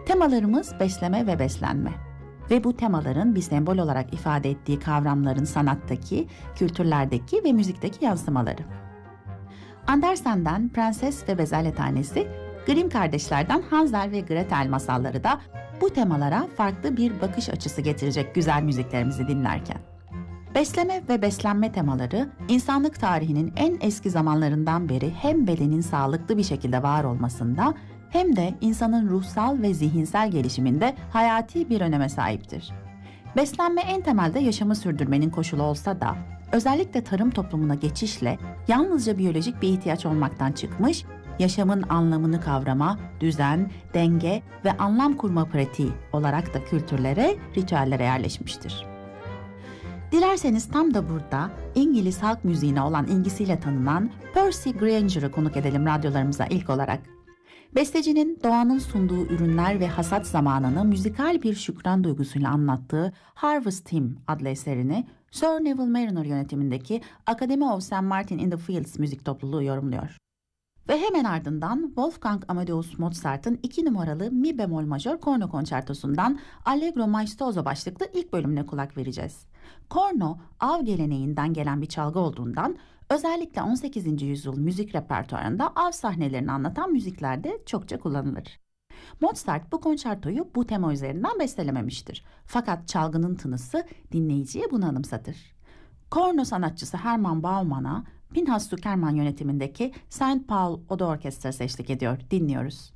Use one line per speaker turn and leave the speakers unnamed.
Temalarımız besleme ve beslenme. Ve bu temaların bir sembol olarak ifade ettiği kavramların sanattaki, kültürlerdeki ve müzikteki yansımaları. Andersen'den Prenses ve Bezelye Tanesi, Grimm kardeşlerden Hansel ve Gretel masalları da bu temalara farklı bir bakış açısı getirecek güzel müziklerimizi dinlerken. Besleme ve beslenme temaları, insanlık tarihinin en eski zamanlarından beri hem bedenin sağlıklı bir şekilde var olmasında hem de insanın ruhsal ve zihinsel gelişiminde hayati bir öneme sahiptir. Beslenme en temelde yaşamı sürdürmenin koşulu olsa da, özellikle tarım toplumuna geçişle yalnızca biyolojik bir ihtiyaç olmaktan çıkmış, yaşamın anlamını kavrama, düzen, denge ve anlam kurma pratiği olarak da kültürlere, ritüellere yerleşmiştir. Dilerseniz tam da burada İngiliz halk müziğine olan ilgisiyle tanınan Percy Grainger'ı konuk edelim radyolarımıza ilk olarak. Bestecinin doğanın sunduğu ürünler ve hasat zamanını müzikal bir şükran duygusuyla anlattığı Harvest Hymn adlı eserini Sir Neville Mariner yönetimindeki Academy of St. Martin in the Fields müzik topluluğu yorumluyor. Ve hemen ardından Wolfgang Amadeus Mozart'ın 2 numaralı Mi bemol majör korno konçertosundan Allegro Maestoso başlıklı ilk bölümüne kulak vereceğiz. Korno, av geleneğinden gelen bir çalgı olduğundan özellikle 18. yüzyıl müzik repertuarında av sahnelerini anlatan müziklerde çokça kullanılır. Mozart bu konçertoyu bu tema üzerinden bestelememiştir. Fakat çalgının tınısı dinleyiciye bunu anımsatır. Korno sanatçısı Hermann Baumann'a Pinhas Zukerman yönetimindeki St. Paul Oda Orkestrası eşlik ediyor. Dinliyoruz.